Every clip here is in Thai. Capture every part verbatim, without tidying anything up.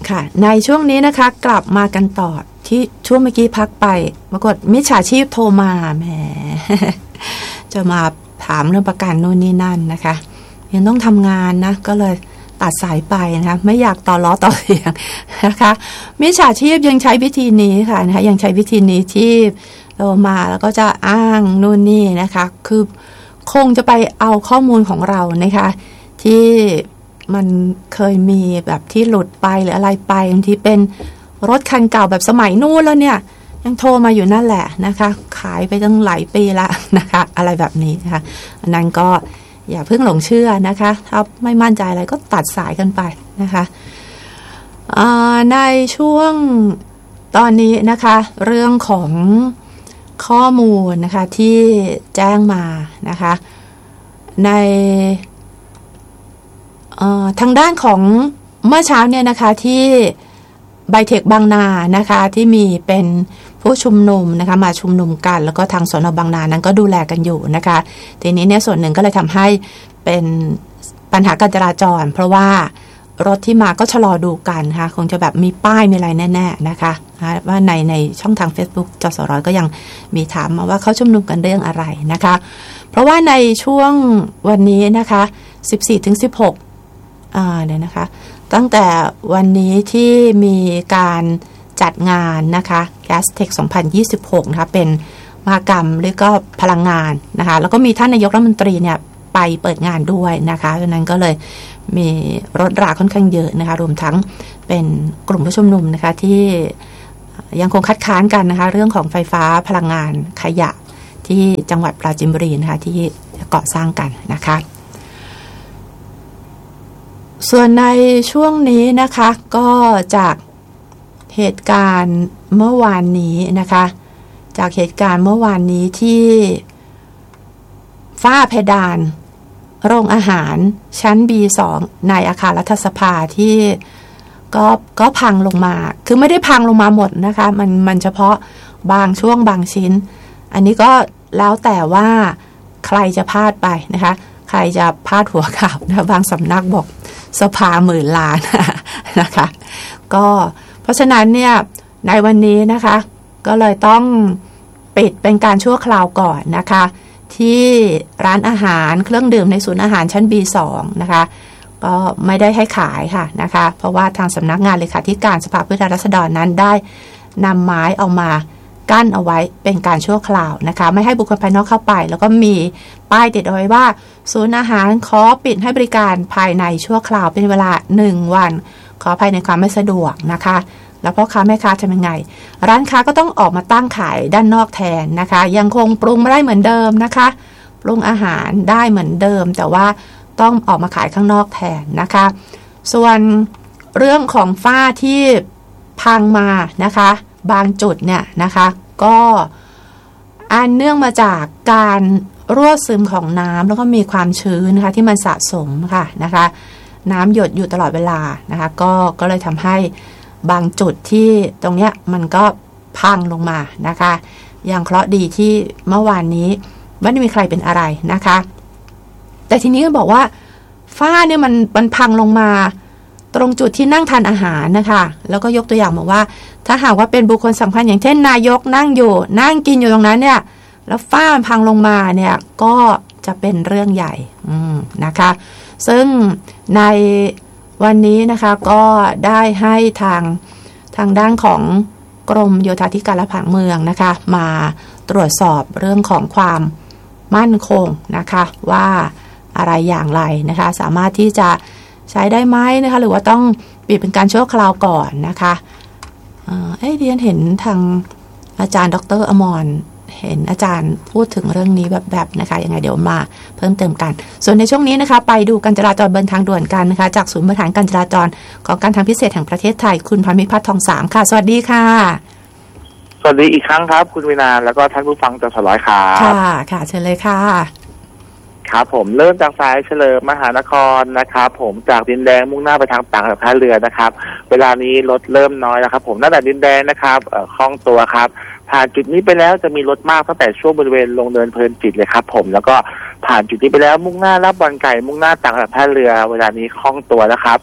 ค่ะในช่วงนี้นะคะกลับมากันต่อที่ช่วงเมื่อกี้พักไปปรากฏมิจฉาชีพโทรมาแหม จะมาถามเรื่องประกันโน่นนี่นั่นนะคะยังต้องทำงานนะก็เลยตัดสายไปนะคะไม่อยากต่อล้อต่อเสียงนะคะมิจฉาชีพยังใช้วิธีนี้ค่ะนะคะยังใช้วิธีนี้ที่เรามาแล้วก็จะอ้างนู่นนี่นะคะคือคงจะไปเอาข้อมูลของเรานะคะที่มันเคยมีแบบที่หลุดไปหรืออะไรไปบางทีเป็นรถคันเก่าแบบสมัยนู้นแล้วเนี่ยยังโทรมาอยู่นั่นแหละนะคะขายไปตั้งหลายปีละนะคะอะไรแบบนี้นะคะอันนั้นก็อย่าเพิ่งหลงเชื่อนะคะถ้าไม่มั่นใจอะไรก็ตัดสายกันไปนะคะในช่วงตอนนี้นะคะเรื่องของข้อมูลนะคะที่แจ้งมานะคะในทางด้านของเมื่อเช้าเนี่ยนะคะที่ไบเทคบางนานะคะที่มีเป็นผู้ชุมนุมนะคะมาชุมนุมกันแล้วก็ทางสน.บางนานั้นก็ดูแลกันอยู่นะคะทีนี้เนี่ยส่วนหนึ่งก็เลยทำให้เป็นปัญหาการจราจรเพราะว่ารถที่มาก็ชะลอดูกันค่ะคงจะแบบมีป้ายมีอะไรแน่ๆนะคะว่าในในช่องทาง Facebook จสร.ก็ยังมีถามมาว่าเขาชุมนุมกันเรื่องอะไรนะคะเพราะว่าในช่วงวันนี้นะคะ สิบสี่ถึงสิบหก อ่าเดี๋ยวนะคะตั้งแต่วันนี้ที่มีการจัดงานนะคะ Gastech สองพันยี่สิบหกนะคะเป็นมหกรรมหรือก็พลังงานนะคะแล้วก็มีท่านนายกรัฐมนตรีเนี่ยไปเปิดงานด้วยนะคะดังนั้นก็เลยมีรถราค่อนข้างเยอะนะคะรวมทั้งเป็นกลุ่มผู้ชุมนุมนะคะที่ยังคงคัดค้านกันนะคะเรื่องของไฟฟ้าพลังงานขยะที่จังหวัดปราจีนบุรีนะคะที่ก่อสร้างกันนะคะส่วนในช่วงนี้นะคะก็จากเหตุการณ์เมื่อวานนี้นะคะจากเหตุการณ์เมื่อวานนี้ที่ฝ้าเพดานโรงอาหารชั้น บี สอง ในอาคารรัฐสภาที่ก็ก็พังลงมาคือไม่ได้พังลงมาหมดนะคะมันมันเฉพาะบางช่วงบางชิ้นอันนี้ก็แล้วแต่ว่าใครจะพลาดไปนะคะใครจะพลาดหัวข่าวนะบางสำนักบอกสภาหมื่นล้านนะคะก็เพราะฉะนั้นเนี่ยในวันนี้นะคะก็เลยต้องปิดเป็นการชั่วคราวก่อนนะคะที่ร้านอาหารเครื่องดื่มในศูนย์อาหารชั้น บี สอง นะคะก็ไม่ได้ให้ขายค่ะนะคะเพราะว่าทางสำนักงานเลขาธิการสภาผู้แทนราษฎรนั้นได้นำไม้เอามากั้นเอาไว้เป็นการชั่วคราวนะคะไม่ให้บุคคลภายนอกเข้าไปแล้วก็มีป้ายติดเอาไว้ว่าศูนย์อาหารขอปิดให้บริการภายในชั่วคราวเป็นเวลาหนึ่งวันขออภัยในความไม่สะดวกนะคะแล้วพ่อค้าแม่ค้าทำยังไงร้านค้าก็ต้องออกมาตั้งขายด้านนอกแทนนะคะยังคงปรุงไม่ได้เหมือนเดิมนะคะปรุงอาหารได้เหมือนเดิมแต่ว่าต้องออกมาขายข้างนอกแทนนะคะส่วนเรื่องของฝ้าที่พังมานะคะบางจุดเนี่ยนะคะก็อันเนื่องมาจากการรั่วซึมของน้ำแล้วก็มีความชื้นนะคะที่มันสะสมค่ะนะคะน้ำหยดอยู่ตลอดเวลานะคะก็ก็เลยทำให้บางจุดที่ตรงเนี้ยมันก็พังลงมานะคะอย่างเคราะห์ดีที่เมื่อวานนี้ไม่ได้มีใครเป็นอะไรนะคะแต่ทีนี้ก็บอกว่าฝ้าเนี่ยมันมันพังลงมาตรงจุดที่นั่งทานอาหารนะคะแล้วก็ยกตัวอย่างบอกว่าถ้าหากว่าเป็นบุคคลสำคัญอย่างเช่นนายกนั่งอยู่นั่งกินอยู่ตรงนั้นเนี่ยแล้วฝ้ามันพังลงมาเนี่ยก็จะเป็นเรื่องใหญ่นะคะซึ่งในวันนี้นะคะก็ได้ให้ทางทางด้านของกรมโยธาธิการและผังเมืองนะคะมาตรวจสอบเรื่องของความมั่นคงนะคะว่าอะไรอย่างไรนะคะสามารถที่จะใช้ได้ไหมนะคะหรือว่าต้องปิดเป็นการชั่วคราวก่อนนะคะเอ่อเอ้ยเรียนเห็นทางอาจารย์ดร.อมรเห็นอาจารย์พูดถึงเรื่องนี้แบบๆนะคะยังไงเดี๋ยวมาเพิ่มเติมกันส่วนในช่วงนี้นะคะไปดูการจราจรบนทางด่วนกันนะคะจากศูนย์บริหารการจราจรของการทางพิเศษแห่งประเทศไทยคุณพรหมิพัฒน์ทองสามค่ะสวัสดีค่ะสวัสดีอีกครั้งครับคุณวินาแล้วก็ท่านผู้ฟังจสร้อยครับค่ะค่ะเชิญเลยค่ะครับผมเริ่มจากสายเฉลิมมหานครนะครับผมจากดินแดงมุ่งหน้าไปทางต่างระดับท่าเรือนะครับเวลานี้รถเริ่มน้อยแล้วครับผมหน้าด่านดินแดงนะครับเอ่อคล่องตัวครับผ่านจุดนี้ไปแล้วจะมีรถมากตั้งแต่ช่วงบริเวณลงเนินเพลินจิตเลยครับผมแล้วก็ผ่านจุดนี้ไปแล้วมุ่งหน้ารับบอลไก่มุ่งหน้าต่างระดับท่าเรือเวลานี้คล่องตัวแล้วครับแ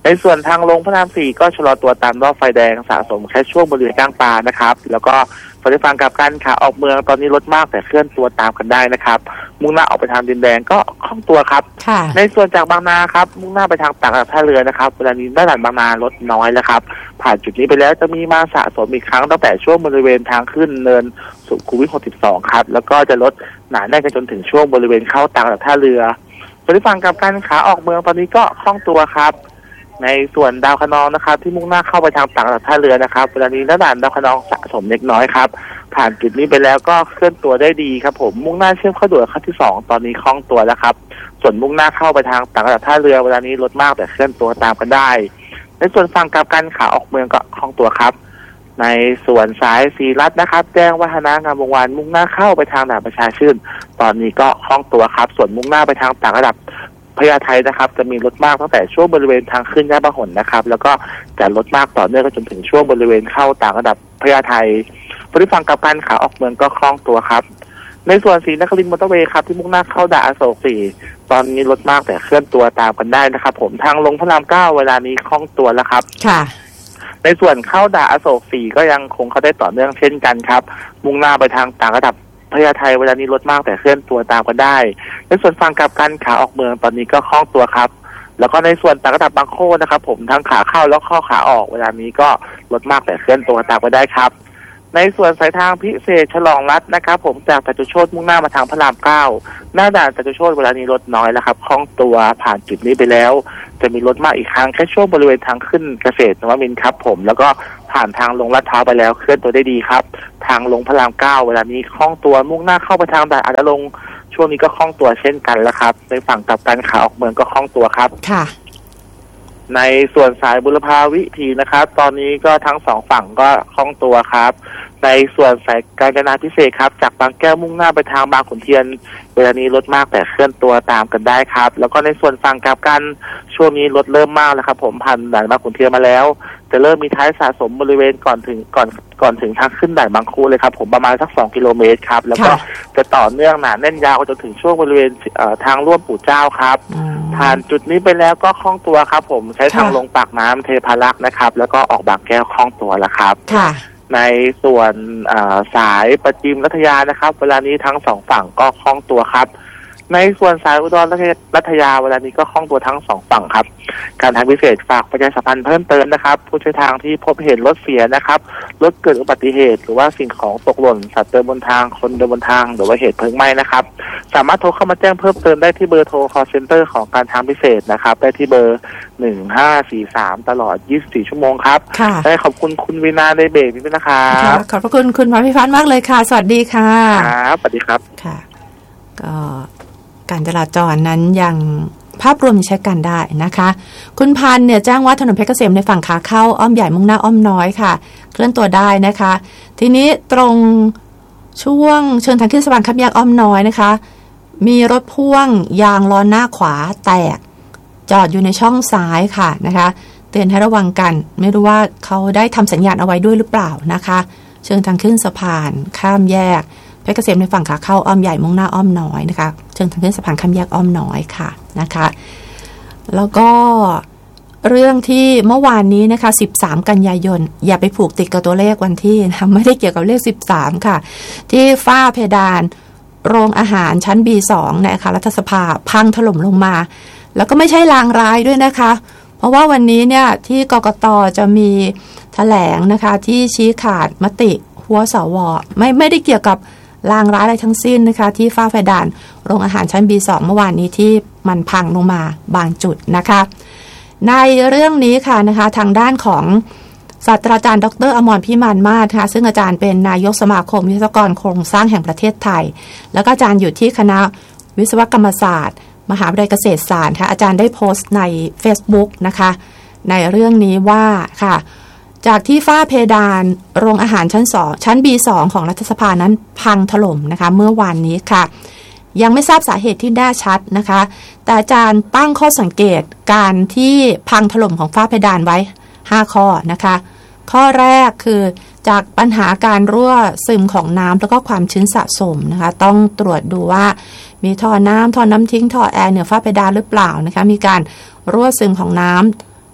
ในส่วนทางลงพระรามสี่ก็ชะลอตัวตามรอบไฟแดงสะสมแค่ช่วงบริเวณกลางปลานะครับแล้วก็ฝั่งที่ฝั่งกลับกันขาออกเมืองตอนนี้รถมากแต่เคลื่อนตัวตามกันได้นะครับมุ่งหน้าออกไปทางดินแดงก็คล่องตัวครับในส่วนจากบางนาครับมุ่งหน้าไปทางปากท่าเรือนะครับเวลานี้ด้านหลังบางนารถน้อยแล้วครับผ่านจุดนี้ไปแล้วจะมีมาสะสมอีกครั้งตั้งแต่ช่วงบริเวณทางขึ้นเนินสุขุมวิทหกสิบสองครับแล้วก็จะลดหนาแน่นกันจนถึงช่วงบริเวณเข้าตากท่าเรือฝั่งที่ฝั่งกลับกันขาออกเมืองตอนนี้ก็คล่องตัวครับในส่วนดาวคะนองนะครับที่มุ่งหน้าเข้าไปทางปากท่าเรือนะครับเวลานี้ด้านหลังดาวคะนองสะสมเล็กน้อยครับผ่านจุดนี้ไปแล้วก็เคลื่อนตัวได้ดีครับผมมุ่งหน้าเชื่อมเข้าด่วนขั้นที่สองตอนนี้คล่องตัวแล้วครับส่วนมุ่งหน้าเข้าไปทางปากท่าเรือเวลานี้รถมากแต่เคลื่อนตัวตามกันได้ในส่วนฝั่งกลับกันขาออกเมืองก็คล่องตัวครับในส่วนสายสีรัฐนะครับแจ้งวัฒนางามวงวานมุ่งหน้าเข้าไปทางด่านประชาชื่นตอนนี้ก็คล่องตัวครับส่วนมุ่งหน้าไปทางต่างระดับพญาไทนะครับจะมีรถมากตั้งแต่ช่วงบริเวณทางขึ้นย่านพหลนะครับแล้วก็จะรถมากต่อเนื่องจนถึงช่วงบริเวณเข้าต่างระดับพญาไทบริฝั่งกลับกันขาออกเมืองก็คล่องตัวครับในส่วนศรีนครินทร์มอเตอร์เวย์ครับที่มุ่งหน้าเข้าด่านอโศกสี่ตอนนี้รถมากแต่เคลื่อนตัวตามกันได้นะครับผมทางลงพระรามเก้าเวลานี้คล่องตัวแล้วครับค่ะในส่วนเข้าด่านอโศกสี่ก็ยังคงเข้าได้ต่อเนื่องเช่นกันครับมุ่งหน้าไปทางต่างระดับพญาไทเวลานี้รถมากแต่เคลื่อนตัวตามกันได้ในส่วนฝั่งกลับกันขาออกเมืองตอนนี้ก็คล่องตัวครับแล้วก็ในส่วนต่างระดับบางโคนะครับผมทั้งขาเข้าแล้วข้อขาออกเวลานี้ก็รถมากแต่เคลื่อนตัวตามกันได้ครับในส่วนสายทางพิเศษฉลองรัฐนะครับผมจากจตุโชติมุ่งหน้ามาทางพระรามเก้าหน้าด่านจตุโชติเวลานี้รถน้อยแล้วครับคล่องตัวผ่านจุดนี้ไปแล้วจะมีรถมากอีกครั้งแค่ช่วงบริเวณทางขึ้นเกษตรนวมินทร์ครับผมแล้วก็ผ่านทางลงลาดพร้าวไปแล้วเคลื่อนตัวได้ดีครับทางลงพระรามเก้าเวลานี้คล่องตัวมุ่งหน้าเข้าไปทางด่านอาจจะลงช่วงนี้ก็คล่องตัวเช่นกันแล้วครับในฝั่งกลับกันขาออกเมืองก็คล่องตัวครับค่ะในส่วนสายบุรพาวิถีนะครับตอนนี้ก็ทั้งสองฝั่งก็คล่องตัวครับในส่วนสายกาญจนาพิเศษครับจากบางแก้วมุ่งหน้าไปทางบางขุนเทียนเวลานี้รถมากแต่เคลื่อนตัวตามกันได้ครับแล้วก็ในส่วนฝั่งกลับกันช่วงนี้รถเริ่มมากแล้วครับผมผ่านด่านบางขุนเทียนมาแล้วจะเริ่มมีท้ายสะสมบริเวณก่อนถึงก่อนก่อนถึงทางขึ้นด่านบางคูเลยครับผมประมาณสักสองกิโลเมตรครับแล้วก็จะต่อเนื่องหนาแน่นยาวจนถึงช่วงบริเวณทางร่วมปู่เจ้าครับผ่านจุดนี้ไปแล้วก็คล่องตัวครับผมใช้ทางลงปากน้ำเทพารักษ์นะครับแล้วก็ออกบางแก้วคล่องตัวแล้วครับในส่วนสายประจิมรัตยานะครับเวลานี้ทั้งสองฝั่งก็คล่องตัวครับในส่วนสายอุดรรัตยาเวลานี้ก็คล่องตัวทั้งสองฝั่งครับการทางพิเศษฝากประชาสัมพันธ์เพิ่มเติมนะครับผู้ใช้ทางที่พบเห็นรถเสียนะครับรถเกิดอุบัติเหตุหรือว่าสิ่งของตกหล่นสัตว์เดินบนทางคนเดินบนทางหรือว่าเหตุเพลิงไหม้นะครับสามารถโทรเข้ามาแจ้งเพิ่มเติมได้ที่เบอร์โทร call center ของการทางพิเศษนะครับได้ที่เบอร์หนึ่งห้าสี่สามตลอดยี่สิบสี่ชั่วโมงครับได้ขอบคุณคุณวินาในเบรกนี้ด้วยนะครับขอบพระคุณคุณพรพิพัฒน์มากเลยค่ะสวัสดีค่ะครับสวัสดีครับค่ะก็การจราจรนั้นยังภาพรวมใช้กันได้นะคะคุณพันธ์เนี่ยแจ้งว่าถนนเพชรเกษมในฝั่งขาเข้าอ้อมใหญ่มุ่งหน้าอ้อมน้อยค่ะเคลื่อนตัวได้นะคะทีนี้ตรงช่วงเชิงทางขึ้นสะพานข้ามแยกอ้อมน้อยนะคะมีรถพ่วงยางล้อหน้าขวาแตกจอดอยู่ในช่องซ้ายค่ะนะคะเตือนให้ระวังกันไม่รู้ว่าเขาได้ทำสัญญาณเอาไว้ด้วยหรือเปล่านะคะเชิงทางขึ้นสะพานข้ามแยกเพชรเกษมในฝั่งขาเข้าอ้อมใหญ่มุ่งหน้าอ้อมน้อยนะคะเชิงทางขึ้นสะพานข้ามแยกอ้อมน้อยค่ะนะคะแล้วก็เรื่องที่เมื่อวานนี้นะคะสิบสามกันยายนอย่าไปผูกติดกับตัวเลขวันที่นะไม่ได้เกี่ยวกับเลขสิบสามค่ะที่ฝ้าเพดานโรงอาหารชั้น บี สอง ในอาคารรัฐสภาพังถล่มลงมาแล้วก็ไม่ใช่ลางร้ายด้วยนะคะเพราะว่าวันนี้เนี่ยที่กกต.จะมีแถลงนะคะที่ชี้ขาดมติหัวสวไม่ไม่ได้เกี่ยวกับลางร้ายอะไรทั้งสิ้นนะคะที่ฝ้าเพดานโรงอาหารชั้น บี สอง เมื่อวานนี้ที่มันพังลงมาบางจุดนะคะในเรื่องนี้ค่ะนะคะทางด้านของศาสตราจารย์ดร.อมรพิมานมาศค่ะซึ่งอาจารย์เป็นนายกสมาคมวิศวกรโครงสร้างแห่งประเทศไทยแล้วก็อาจารย์อยู่ที่คณะวิศวกรรมศาสตร์มหาวิทยาลัยเกษตรศาสตร์ค่ะอาจารย์ได้โพสต์ใน Facebook นะคะในเรื่องนี้ว่าค่ะจากที่ฝ้าเพดานโรงอาหารชั้นสองชั้น บี สอง ของรัฐสภานั้นพังถล่มนะคะเมื่อวานนี้ค่ะยังไม่ทราบสาเหตุที่แน่ชัดนะคะแต่อาจารย์ตั้งข้อสังเกตการที่พังถล่มของฝ้าเพดานไว้ห้าข้อนะคะข้อแรกคือจากปัญหาการรั่วซึมของน้ำแล้วก็ความชื้นสะสมนะคะต้องตรวจดูว่ามีท่อน้ำท่อน้ำทิ้งท่อแอร์เหนือฝ้าเพดานหรือเปล่านะคะมีการรั่วซึมของน้ำ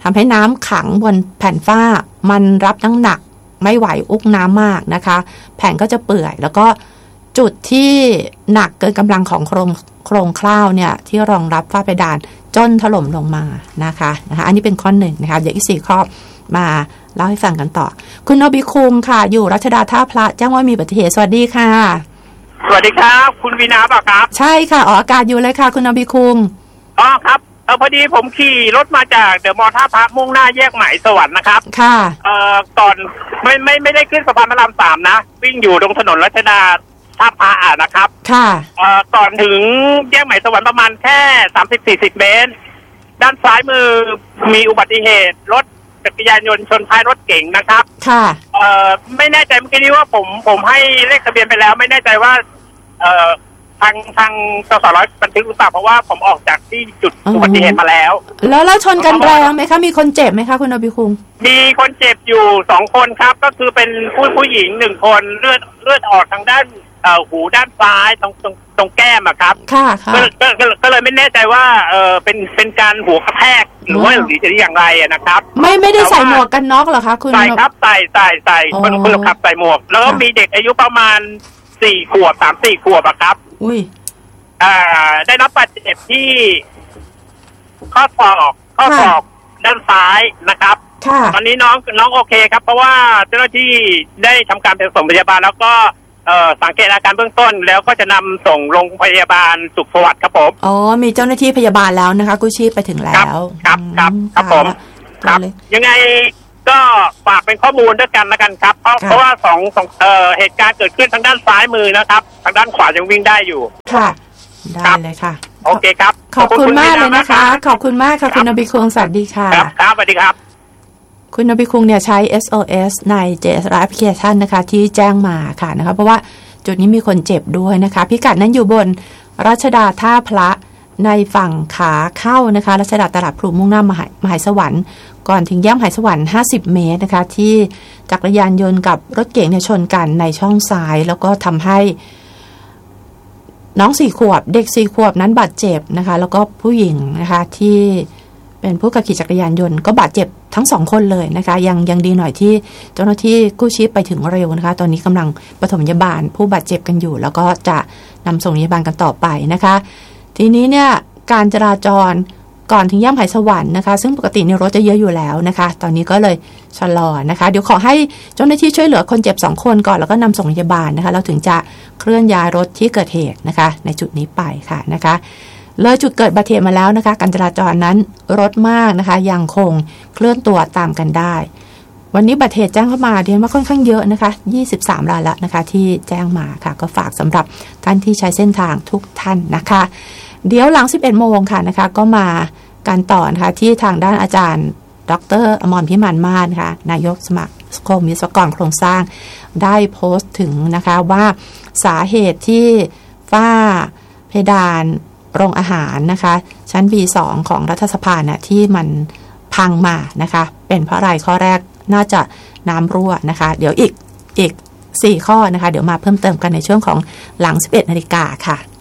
ทำให้น้ำขังบนแผ่นฝ้ามันรับน้ำหนักไม่ไหวอุกน้ำมากนะคะแผ่นก็จะเปื่อยแล้วก็จุดที่หนักเกินกำลังของโครงโครงเคล้าเนี่ยที่รองรับฝ้าเพดานจนถล่มลงมานะคะนะคะอันนี้เป็นข้อหนึ่งนะคะเดี๋ยวอีกสี่ข้อมาเล่าให้ฟังกันต่อคุณโนบิคุงค่ะอยู่รัชดาท่าพระแจ้งว่ามีอุบัติเหตุสวัสดีค่ะสวัสดีครับคุณวีนาป่ะครับใช่ค่ะออกอากาศอยู่เลยค่ะคุณโนบิคุงอ๋อครับเออพอดีผมขี่รถมาจากเดอะมอลล์ท่าพระมุ่งหน้าแยกไหมสวรรค์นะครับค่ะเอ่อก่อนไม่ไม่ไม่ได้ขึ้นสะพานพระรามสามนะวิ่งอยู่ตรงถนนรัชดาท่าพระอ่ะนะครับค่ะเอ่อก่อนถึงแยกไหมสวรรค์ประมาณแค่สามสิบสี่สิบเมตรด้านซ้ายมือมีอุบัติเหตุรถจักรยานยนต์ชนท้ายรถเก๋งนะครับค่ะเอ่อไม่แน่ใจเมื่อกี้นี้ว่าผมผมให้เลขทะเบียนไปแล้วไม่แน่ใจว่าเอ่อทางทางสสร้อยบันทึกหรือเปล่าเพราะว่าผมออกจากที่จุดอุบัติเหตุมาแล้วแล้วแล้วชนกันแรงไหมคะมีคนเจ็บไหมคะคุณโนบิคุงมีคนเจ็บอยู่สองคนครับก็คือเป็นผู้ผู้หญิงหนึ่งคนเลือดเลือดออกทางด้านเอ่อหูด้านซ้ายตรงตรงตรงแก้มอะครับค่ะค่ะก็ก็ก็เลยไม่แน่ใจว่าเออเป็นเป็นการหัวกระแทกหรือว่าหรือจะอย่างไรอะนะครับไม่ไม่ได้ใส่หมวกกันน็อกเหรอคะคุณใส่ครับใส่ใส่ใส่คนคนขับใส่หมวกแล้วก็มีเด็กอายุประมาณสี่ขวบสามสี่ขวบอะครับอุ้ยอ่าได้รับบาดเจ็บที่ข้อศอกข้อศอกด้านซ้ายนะครับตอนนี้น้องน้องโอเคครับเพราะว่าเจ้าหน้าที่ได้ทำการเป็นส่งพยาบาลแล้วก็เอ่อสังเกตอาการเบื้องต้นแล้วก็จะนำส่งโรงพยาบาลสุขสวัสดิ์ครับผมอ๋อมีเจ้าหน้าที่พยาบาลแล้วนะคะกู้ชีพไปถึงแล้วครับครับครับผมครับยังไงก็ฝากเป็นข้อมูลด้วยกันแล้วกันครับเพราะเพราะว่าสองสองเอ่อเหตุการณ์เกิดขึ้นทางด้านซ้ายมือนะครับทางด้านขวายังวิ่งได้อยู่ค่ะได้เลยค่ะโอเคครับขอบคุณมากเลยนะคะขอบคุณมากค่ะคุณโนบิคุงสวัสดีค่ะครับครับสวัสดีครับคุณโนบิคุงเนี่ยใช้ เอส โอ เอส ใน เจ เอส อาร์ Application นะคะที่แจ้งมาค่ะนะคะเพราะว่าจุดนี้มีคนเจ็บด้วยนะคะพิกัดนั้นอยู่บนรัชดาท่าพระในฝั่งขาเข้านะคะรัชดาตลาดพลูมุ่งหน้ามหามหาสวรรค์ก่อนถึงแยกมหาสวรรค์ห้าสิบเมตรนะคะที่จักรยานยนต์กับรถเก๋งเนี่ยชนกันในช่องซ้ายแล้วก็ทำให้น้องสี่ขวบเด็กสี่ขวบนั้นบาดเจ็บนะคะแล้วก็ผู้หญิงนะคะที่เป็นผู้ขับขี่จักรยานยนต์ก็บาดเจ็บทั้งสองคนเลยนะคะยังยังดีหน่อยที่เจ้าหน้าที่กู้ชีพไปถึงเร็วนะคะตอนนี้กำลังปฐมพยาบาลผู้บาดเจ็บกันอยู่แล้วก็จะนำส่งโรงพยาบาลกันต่อไปนะคะทีนี้เนี่ยการจราจรก่อนถึงแยกมหาสวรรค์นะคะซึ่งปกติในรถจะเยอะอยู่แล้วนะคะตอนนี้ก็เลยชะลอนะคะเดี๋ยวขอให้เจ้าหน้าที่ช่วยเหลือคนเจ็บสองคนก่อนแล้วก็นำส่งโรงพยาบาลนะคะเราถึงจะเคลื่อนย้ายรถที่เกิดเหตุนะคะในจุดนี้ไปค่ะนะคะเลยจุดเกิดอุบัติเหตุมาแล้วนะคะการจราจรนั้นรถมากนะคะยังคงเคลื่อนตัวตามกันได้วันนี้อุบัติเหตุแจ้งเข้ามาเรียนว่าค่อนข้างเยอะนะคะยี่สิบสามรายแล้วนะคะที่แจ้งมาค่ะก็ฝากสำหรับท่านที่ใช้เส้นทางทุกท่านนะคะเดี๋ยวหลังสิบเอ็ดโมงค่ะนะคะก็มาการต่อนะคะที่ทางด้านอาจารย์ดร.อมรพิมานมาศค่ะนายกสมาคมวิศวกรโครงสร้างได้โพสต์ถึงนะคะว่าสาเหตุที่ฝ้าเพดานโรงอาหารนะคะชั้น บี สอง ของรัฐสภาเนี่ยที่มันพังมานะคะเป็นเพราะอะไรข้อแรกน่าจะน้ำรั่วนะคะเดี๋ยวอีกอีกสี่ข้อนะคะเดี๋ยวมาเพิ่มเติมกันในช่วงของหลังสิบเอ็ดนาฬิกาค่ะ